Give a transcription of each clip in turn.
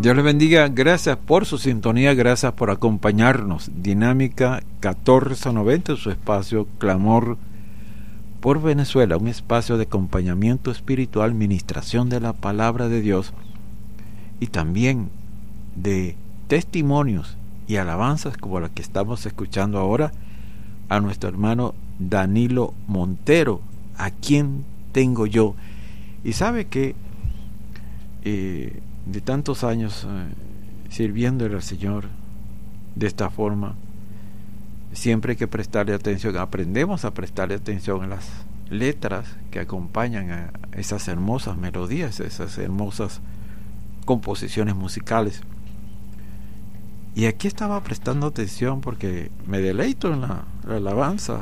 Dios les bendiga, gracias por su sintonía, gracias por acompañarnos. Dinámica 1490, su espacio Clamor por Venezuela, un espacio de acompañamiento espiritual, ministración de la palabra de Dios y también de testimonios y alabanzas como la que estamos escuchando ahora a nuestro hermano Danilo Montero, ¿a quién tengo yo? Y sabe que de tantos años sirviéndole al Señor de esta forma, siempre hay que prestarle atención, aprendemos a prestarle atención a las letras que acompañan a esas hermosas melodías, esas hermosas composiciones musicales. Y aquí estaba prestando atención porque me deleito en la alabanza,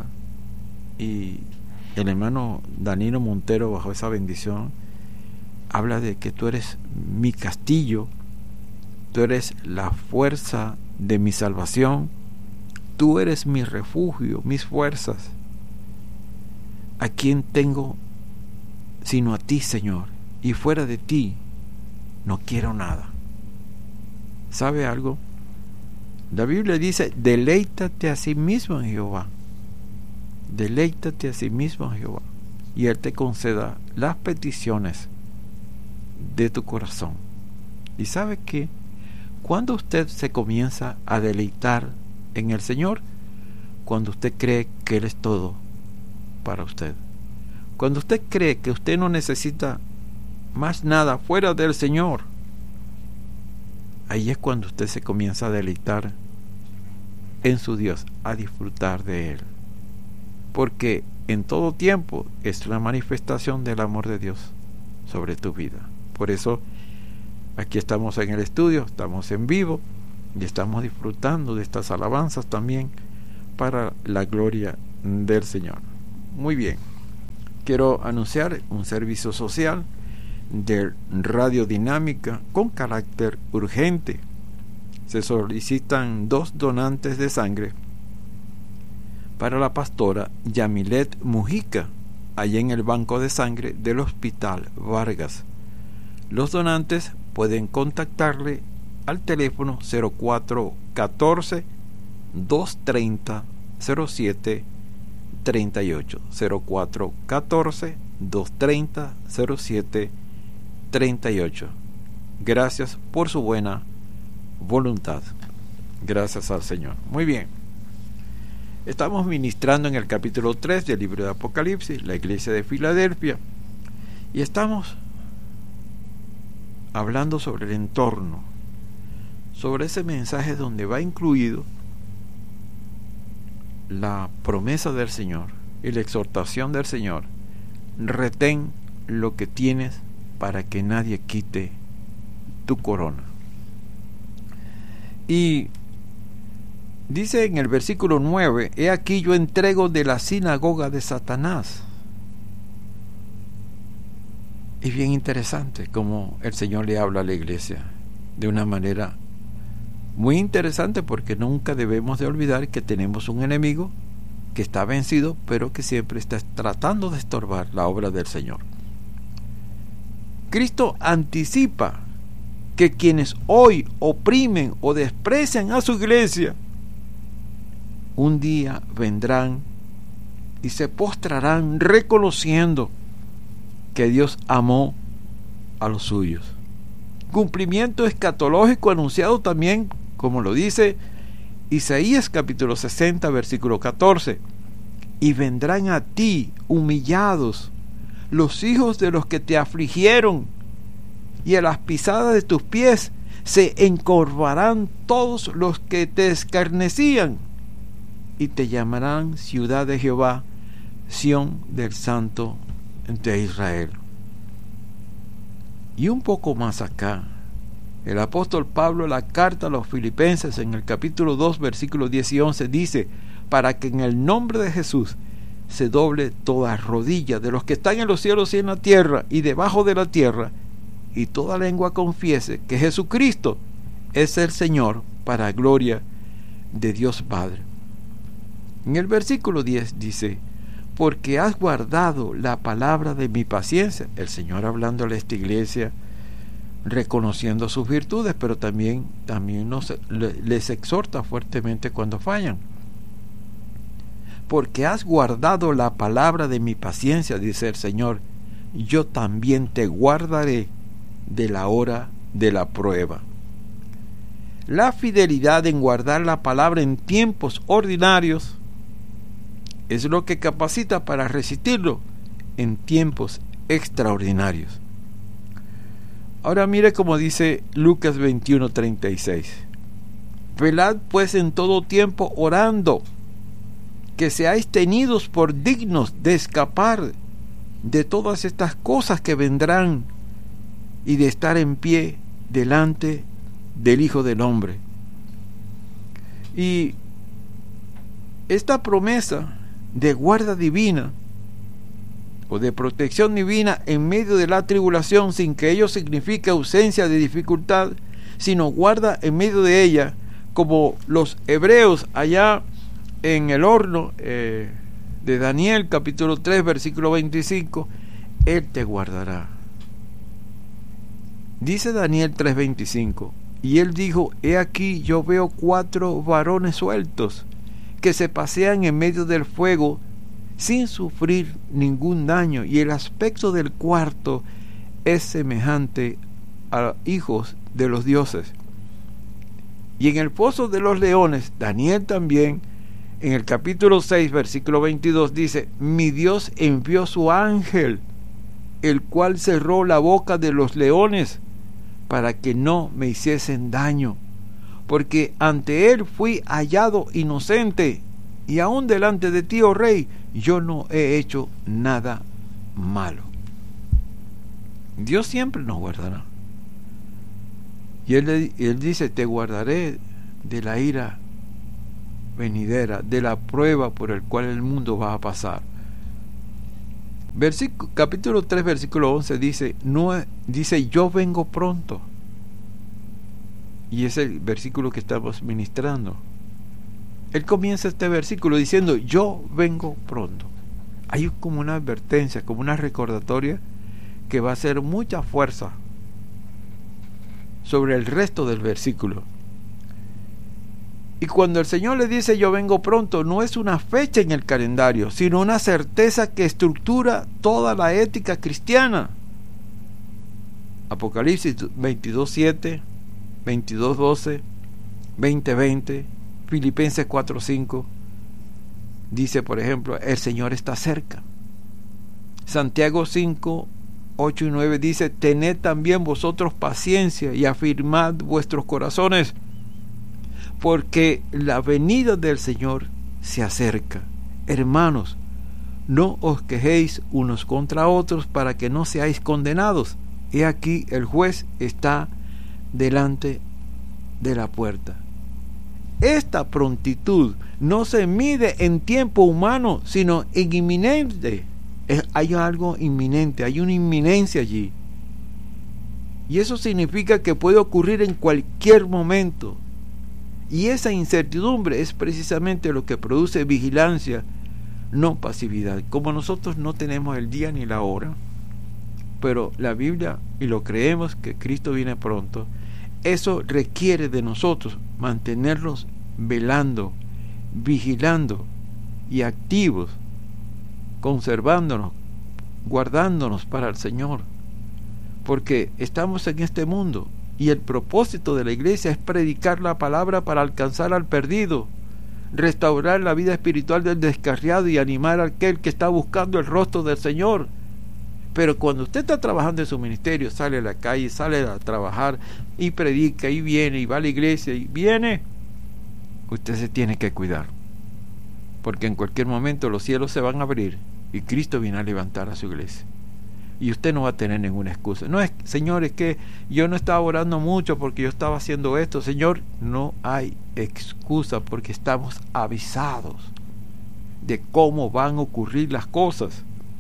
y el hermano Danilo Montero, bajo esa bendición, habla de que tú eres mi castillo, tú eres la fuerza de mi salvación, tú eres mi refugio, mis fuerzas. ¿A quién tengo sino a ti, Señor? Y fuera de ti no quiero nada. ¿Sabe algo? La Biblia dice: deleítate a sí mismo en Jehová. Deleítate a sí mismo en Jehová, y Él te conceda las peticiones de tu corazón. Y sabe que cuando usted se comienza a deleitar en el Señor, cuando usted cree que Él es todo para usted, cuando usted cree que usted no necesita más nada fuera del Señor, ahí es cuando usted se comienza a deleitar en su Dios, a disfrutar de Él, porque en todo tiempo es la manifestación del amor de Dios sobre tu vida. Por eso aquí estamos en el estudio, estamos en vivo y estamos disfrutando de estas alabanzas también para la gloria del Señor. Muy bien, quiero anunciar un servicio social de Radio Dinámica con carácter urgente. Se solicitan 2 donantes de sangre para la pastora Yamilet Mujica, allá en el banco de sangre del Hospital Vargas. Los donantes pueden contactarle al teléfono 0414 230 07 38, 0414 230 07 38. Gracias por su buena voluntad. Gracias al Señor. Muy bien. Estamos ministrando en el capítulo 3 del libro de Apocalipsis, la iglesia de Filadelfia, y estamos hablando sobre el entorno, sobre ese mensaje donde va incluido la promesa del Señor y la exhortación del Señor: retén lo que tienes para que nadie quite tu corona. Y dice en el versículo 9: he aquí yo entrego de la sinagoga de Satanás. Es bien interesante cómo el Señor le habla a la iglesia de una manera muy interesante, porque nunca debemos de olvidar que tenemos un enemigo que está vencido, pero que siempre está tratando de estorbar la obra del Señor. Cristo anticipa que quienes hoy oprimen o desprecian a su iglesia, un día vendrán y se postrarán reconociendo que Dios amó a los suyos. Cumplimiento escatológico anunciado también, como lo dice Isaías capítulo 60 versículo 14: y vendrán a ti humillados los hijos de los que te afligieron, y a las pisadas de tus pies se encorvarán todos los que te escarnecían, y te llamarán ciudad de Jehová, Sión del Santo de Israel. Y un poco más acá, el apóstol Pablo, la carta a los Filipenses, en el capítulo 2 versículos 10 y 11, dice: para que en el nombre de Jesús se doble toda rodilla de los que están en los cielos y en la tierra y debajo de la tierra, y toda lengua confiese que Jesucristo es el Señor, para gloria de Dios Padre. En el versículo 10 dice: porque has guardado la palabra de mi paciencia. El Señor hablándole a esta iglesia reconociendo sus virtudes, pero también les exhorta fuertemente cuando fallan. Porque has guardado la palabra de mi paciencia, dice el Señor, yo también te guardaré de la hora de la prueba. La fidelidad en guardar la palabra en tiempos ordinarios es lo que capacita para resistirlo en tiempos extraordinarios. Ahora mire como dice Lucas 21:36. Velad pues en todo tiempo orando, que seáis tenidos por dignos de escapar de todas estas cosas que vendrán y de estar en pie delante del Hijo del Hombre. Y esta promesa de guarda divina o de protección divina en medio de la tribulación, sin que ello signifique ausencia de dificultad, sino guarda en medio de ella, como los hebreos allá en el horno de Daniel capítulo 3 versículo 25, Él te guardará. Dice Daniel 3:25, y él dijo, he aquí yo veo 4 varones sueltos que se pasean en medio del fuego sin sufrir ningún daño, y el aspecto del cuarto es semejante a hijos de los dioses. Y en el foso de los leones, Daniel también, en el capítulo 6, versículo 22, dice, mi Dios envió su ángel, el cual cerró la boca de los leones, para que no me hiciesen daño, porque ante él fui hallado inocente, y aún delante de ti, oh rey, yo no he hecho nada malo. Dios siempre nos guardará. Y él dice, te guardaré de la ira venidera, de la prueba por el cual el mundo va a pasar. Capítulo 3, versículo 11 dice, yo vengo pronto. Y es el versículo que estamos ministrando. Él comienza este versículo diciendo, yo vengo pronto. Hay como una advertencia, como una recordatoria que va a hacer mucha fuerza sobre el resto del versículo. Y cuando el Señor le dice yo vengo pronto, no es una fecha en el calendario, sino una certeza que estructura toda la ética cristiana. Apocalipsis 22:7, 22:12, 20:20, Filipenses 4:5 dice, por ejemplo, el Señor está cerca. Santiago 5:8 y 9 dice, tened también vosotros paciencia y afirmad vuestros corazones, porque la venida del Señor se acerca. Hermanos, no os quejéis unos contra otros para que no seáis condenados. He aquí el juez está delante de la puerta. Esta prontitud no se mide en tiempo humano, sino en inminente. Hay algo inminente, hay una inminencia allí. Y eso significa que puede ocurrir en cualquier momento. Y esa incertidumbre es precisamente lo que produce vigilancia, no pasividad. Como nosotros no tenemos el día ni la hora, pero la Biblia, y lo creemos, que Cristo viene pronto, eso requiere de nosotros mantenernos velando, vigilando y activos, conservándonos, guardándonos para el Señor, porque estamos en este mundo y el propósito de la iglesia es predicar la palabra para alcanzar al perdido, restaurar la vida espiritual del descarriado y animar a aquel que está buscando el rostro del Señor. Pero cuando usted está trabajando en su ministerio, sale a la calle, sale a trabajar y predica y viene y va a la iglesia y viene, usted se tiene que cuidar, porque en cualquier momento los cielos se van a abrir y Cristo viene a levantar a su iglesia. Y usted no va a tener ninguna excusa. No es, Señor, es que yo no estaba orando mucho porque yo estaba haciendo esto. Señor, no hay excusa, porque estamos avisados de cómo van a ocurrir las cosas,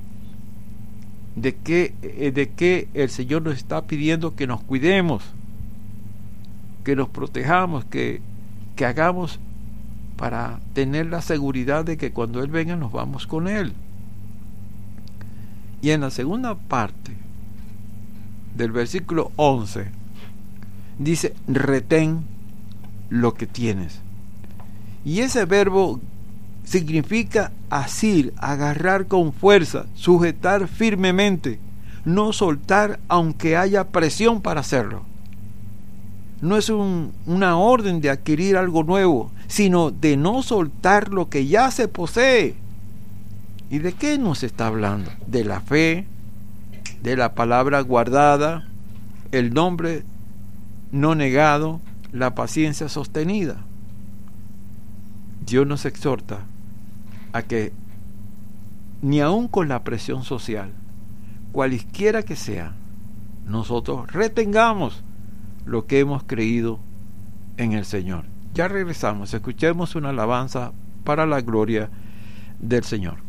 de que el Señor nos está pidiendo que nos cuidemos, que nos protejamos, que hagamos para tener la seguridad de que cuando Él venga nos vamos con Él. Y en la segunda parte del versículo 11, dice: retén lo que tienes. Y ese verbo significa asir, agarrar con fuerza, sujetar firmemente, no soltar aunque haya presión para hacerlo. No es una orden de adquirir algo nuevo, sino de no soltar lo que ya se posee. ¿Y de qué nos está hablando? De la fe, de la palabra guardada, el nombre no negado, la paciencia sostenida. Dios nos exhorta a que ni aun con la presión social, cualesquiera que sea, nosotros retengamos lo que hemos creído en el Señor. Ya regresamos, escuchemos una alabanza para la gloria del Señor.